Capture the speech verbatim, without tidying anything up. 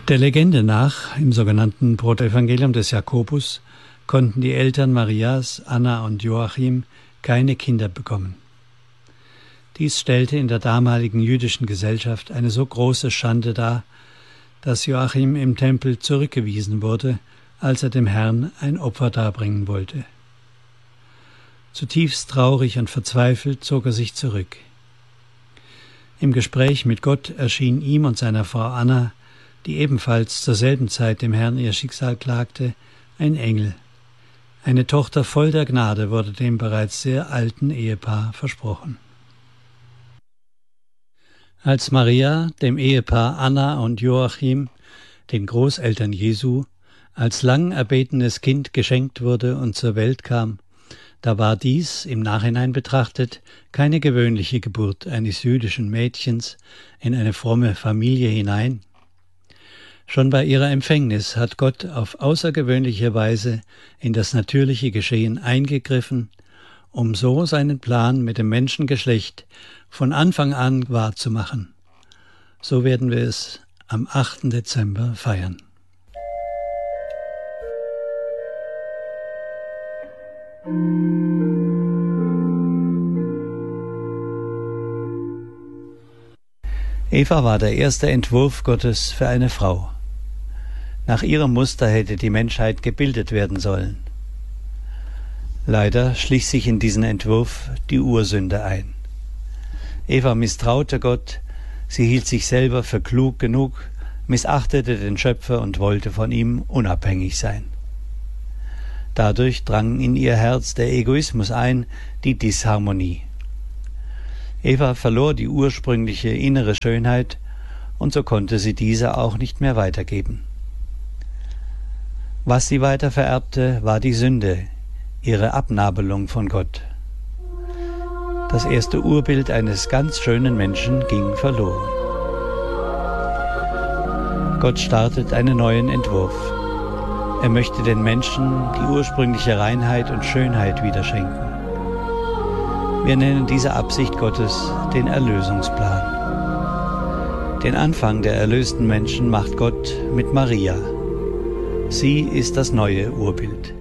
Der Legende nach, im sogenannten Brotevangelium des Jakobus, konnten die Eltern Marias, Anna und Joachim, keine Kinder bekommen. Dies stellte in der damaligen jüdischen Gesellschaft eine so große Schande dar, dass Joachim im Tempel zurückgewiesen wurde, als er dem Herrn ein Opfer darbringen wollte. Zutiefst traurig und verzweifelt zog er sich zurück. Im Gespräch mit Gott erschien ihm und seiner Frau Anna, die ebenfalls zur selben Zeit dem Herrn ihr Schicksal klagte, ein Engel. Eine Tochter voll der Gnade wurde dem bereits sehr alten Ehepaar versprochen. Als Maria dem Ehepaar Anna und Joachim, den Großeltern Jesu, als lang erbetenes Kind geschenkt wurde und zur Welt kam, da war dies, im Nachhinein betrachtet, keine gewöhnliche Geburt eines jüdischen Mädchens in eine fromme Familie hinein. Schon bei ihrer Empfängnis hat Gott auf außergewöhnliche Weise in das natürliche Geschehen eingegriffen, um so seinen Plan mit dem Menschengeschlecht von Anfang an wahrzumachen. So werden wir es am achten Dezember feiern. Eva war der erste Entwurf Gottes für eine Frau. Nach ihrem Muster hätte die Menschheit gebildet werden sollen. Leider schlich sich in diesen Entwurf die Ursünde ein. Eva misstraute Gott, sie hielt sich selber für klug genug, missachtete den Schöpfer und wollte von ihm unabhängig sein. Dadurch drang in ihr Herz der Egoismus ein, die Disharmonie. Eva verlor die ursprüngliche innere Schönheit, und so konnte sie diese auch nicht mehr weitergeben. Was sie weiter vererbte, war die Sünde, ihre Abnabelung von Gott. Das erste Urbild eines ganz schönen Menschen ging verloren. Gott startet einen neuen Entwurf. Er möchte den Menschen die ursprüngliche Reinheit und Schönheit wieder schenken. Wir nennen diese Absicht Gottes den Erlösungsplan. Den Anfang der erlösten Menschen macht Gott mit Maria. Sie ist das neue Urbild.